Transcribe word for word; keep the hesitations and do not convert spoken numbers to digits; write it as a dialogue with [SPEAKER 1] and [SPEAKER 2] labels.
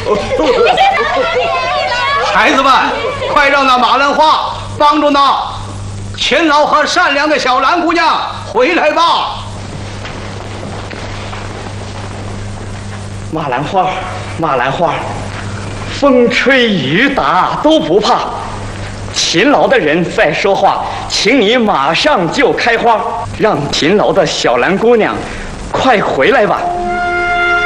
[SPEAKER 1] 孩子们，快让那马兰花帮助那勤劳和善良的小兰姑娘回来吧。
[SPEAKER 2] 马兰花，马兰花，风吹雨打都不怕。勤劳的人在说话，请你马上就开花，让勤劳的小兰姑娘快回来吧。